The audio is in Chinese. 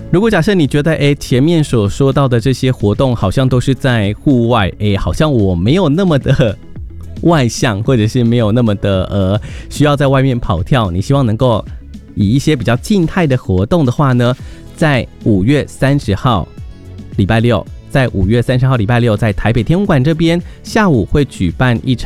如果假设你觉得前面所说到的这些活动好像都是在户外，好像我没有那么的外向，或者是没有那么的需要在外面跑跳，你希望能够以一些比较静态的活动的话呢，在5月30号礼拜六，在台北天文馆这边下午会举办一场